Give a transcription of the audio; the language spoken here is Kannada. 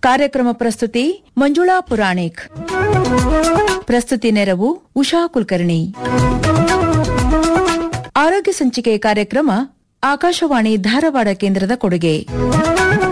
ಕಾರ್ಯಕ್ರಮ ಪ್ರಸ್ತುತಿ ಮಂಜುಳಾ ಪುರಾಣಿಕ್. ಪ್ರಸ್ತುತಿ ನೆರವು ಉಷಾ ಕುಲಕರ್ಣಿ. ಆರೋಗ್ಯ ಸಂಚಿಕೆ ಕಾರ್ಯಕ್ರಮ ಆಕಾಶವಾಣಿ ಧಾರವಾಡ ಕೇಂದ್ರದ ಕೊಡುಗೆ.